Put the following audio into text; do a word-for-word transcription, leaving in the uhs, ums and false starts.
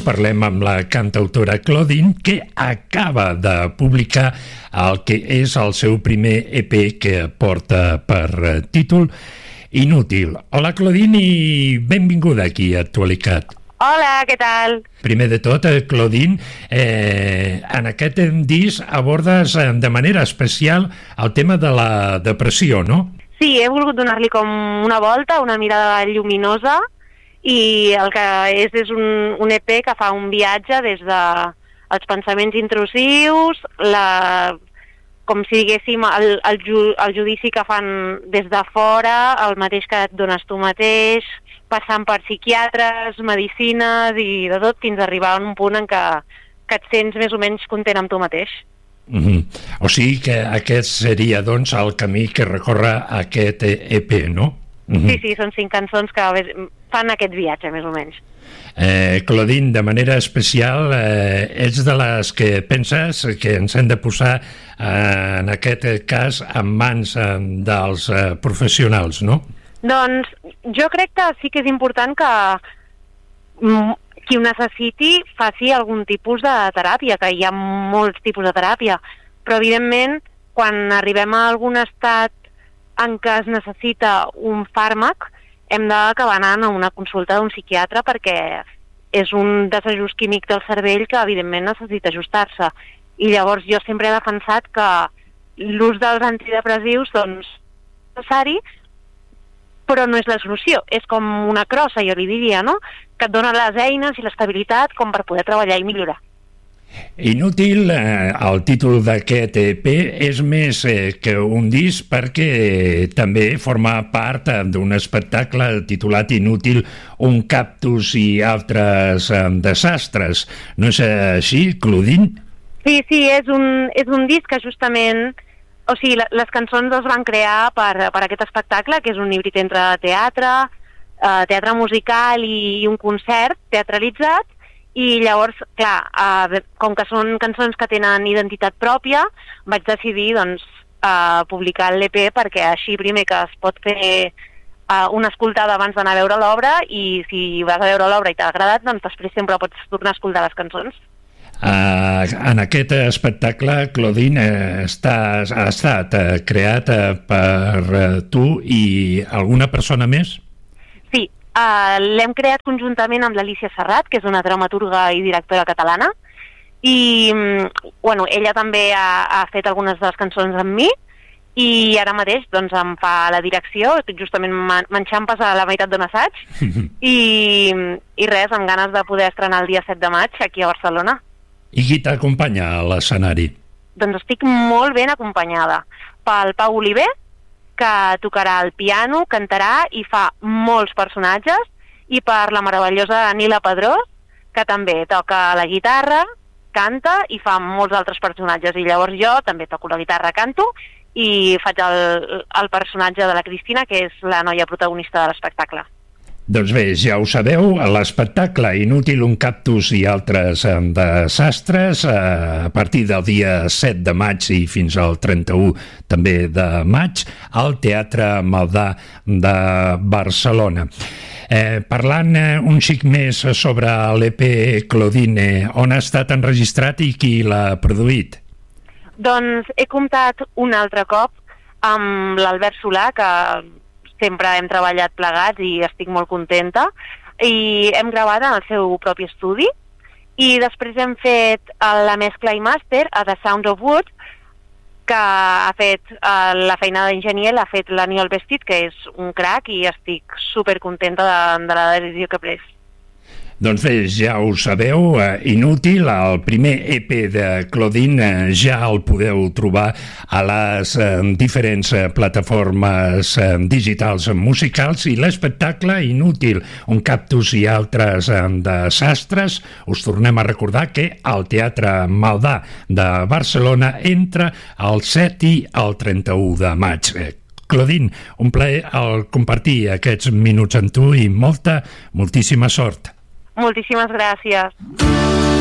parlem amb la cantautora Claudine, que acaba de publicar el que és el seu primer E P, que porta per títol Inútil. Hola, Claudine, i benvinguda aquí a Actualitat. Hola, què tal? Primer de tot, Claudine, eh, en aquest disc abordes de manera especial el tema de la depressió, no? Sí, he volgut donar-li com una volta, una mirada lluminosa, i el que és és un, un E P que fa un viatge des de els pensaments intrusius, la, com si diguéssim el, el, ju, el judici que fan des de fora, el mateix que et dones tu mateix, passant per psiquiatres, medicines i de tot, fins a arribar a un punt en què, que et sents més o menys content amb tu mateix. Mm-hmm. O sigui que aquest seria, doncs, el camí que recorre aquest E P, no? Mm-hmm. Sí, sí, són cinc cançons que fan aquest viatge, més o menys. Eh, Claudine, de manera especial, eh, ets de les que penses que ens hem de posar, eh, en aquest cas, en mans eh, dels eh, professionals, no? Doncs jo crec que sí que és important que qui ho necessiti faci algun tipus de teràpia, que hi ha molts tipus de teràpia, però evidentment quan arribem a algun estat en què es necessita un fàrmac hem d'acabar anant a una consulta d'un psiquiatre perquè és un desajust químic del cervell que evidentment necessita ajustar-se, i llavors jo sempre he defensat que l'ús dels antidepressius doncs és necessari, però no és la solució, és com una crossa, jo li diria, no? Que et dona les eines i l'estabilitat com per poder treballar i millorar. Inútil, eh, el títol d'aquest E P és més eh, que un disc perquè també forma part d'un espectacle titulat Inútil, un cactus i altres eh, desastres. No és així, Claudine? Sí, sí, és un, és un disc que justament... O sigui, les cançons es van crear per, per aquest espectacle, que és un híbrid entre teatre, eh, teatre musical i un concert teatralitzat, i llavors, clar, eh, com que són cançons que tenen identitat pròpia, vaig decidir, doncs, eh, publicar l'E P perquè així primer que es pot fer eh, una escoltada abans d'anar a veure l'obra, i si vas a veure l'obra i t'ha agradat, doncs després sempre pots tornar a escoltar les cançons. Uh, en aquest espectacle, Claudine, uh, està, ha estat uh, creat uh, per uh, tu i alguna persona més? Sí, uh, l'hem creat conjuntament amb l'Alícia Serrat, que és una dramaturga i directora catalana, i bueno, ella també ha, ha fet algunes de les cançons amb mi, i ara mateix doncs, em fa la direcció, estic justament m'enxampes a la meitat d'un assaig, i, i res, amb ganes de poder estrenar el dia set de maig aquí a Barcelona. I qui t'acompanya a l'escenari? Doncs estic molt ben acompanyada pel Pau Oliver, que tocarà el piano, cantarà i fa molts personatges, i per la meravellosa Nila Pedrós, que també toca la guitarra, canta i fa molts altres personatges. I llavors jo també toco la guitarra, canto i faig el, el personatge de la Cristina, que és la noia protagonista de l'espectacle. Doncs bé, ja ho sabeu, l'espectacle Inútil, un cactus i altres desastres a partir del dia set de maig i fins al trenta-u també de maig al Teatre Maldà de Barcelona. Eh, parlant eh, un xic més sobre l'E P, Claudine, on ha estat enregistrat i qui l'ha produït? Doncs he comptat un altre cop amb l'Albert Solà, que sempre hem treballat plegats i estic molt contenta, i hem gravat en el seu propi estudi, i després hem fet la mescla i màster a The Sound of Wood, que ha fet la feina d'enginyer, l'ha fet l'Aniol Vestit, que és un crac, i estic supercontenta de, de la decisió que he pres. Doncs bé, ja ho sabeu, eh, Inútil, el primer E P de Claudine, eh, ja el podeu trobar a les eh, diferents eh, plataformes eh, digitals musicals, i l'espectacle Inútil, un cactus i altres eh, desastres, us tornem a recordar que al Teatre Maldà de Barcelona entra el set i el trenta-u de maig. Eh, Claudine, un plaer el compartir aquests minuts amb tu i molta, moltíssima sort. Moltíssimes gràcies.